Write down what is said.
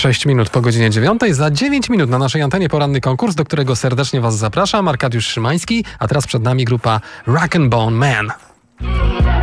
6 minut po godzinie 9. Za 9 minut na naszej antenie poranny konkurs, do którego serdecznie Was zapraszam. Arkadiusz Szymański, a teraz przed nami grupa Rock and Bone Man.